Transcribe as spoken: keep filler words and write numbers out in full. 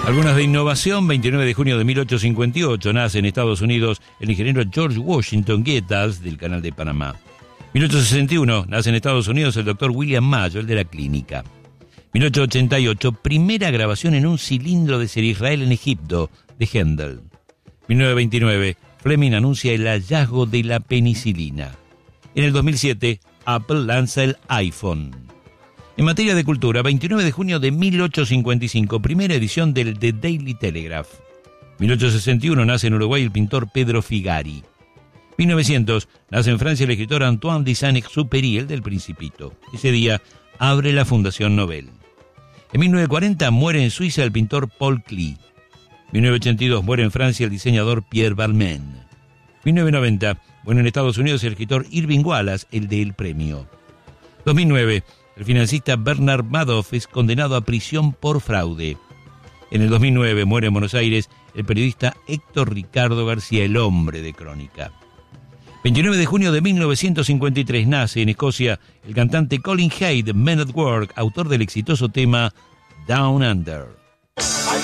Algunas de innovación. Veintinueve de junio de mil ochocientos cincuenta y ocho nace en Estados Unidos el ingeniero George Washington Gettys del Canal de Panamá. mil ochocientos sesenta y uno nace en Estados Unidos el doctor William Mayo, el de la clínica. mil ochocientos ochenta y ocho, primera grabación en un cilindro de Ser Israel en Egipto, de Händel. mil novecientos veintinueve, Fleming anuncia el hallazgo de la penicilina. En el dos mil siete, Apple lanza el iPhone. En materia de cultura, veintinueve de junio de mil ochocientos cincuenta y cinco, primera edición del The Daily Telegraph. mil ochocientos sesenta y uno nace en Uruguay el pintor Pedro Figari. mil novecientos nace en Francia el escritor Antoine de Saint-Exupéry, el del Principito. Ese día abre la Fundación Nobel. En mil novecientos cuarenta muere en Suiza el pintor Paul Klee. mil novecientos ochenta y dos muere en Francia el diseñador Pierre Balmain. mil novecientos noventa muere en Estados Unidos el escritor Irving Wallace, el de El Premio. dos mil nueve el financista Bernard Madoff es condenado a prisión por fraude. En el dos mil nueve muere en Buenos Aires el periodista Héctor Ricardo García, el hombre de Crónica. veintinueve de junio de mil novecientos cincuenta y tres nace en Escocia el cantante Colin Hay, de Men at Work, autor del exitoso tema Down Under.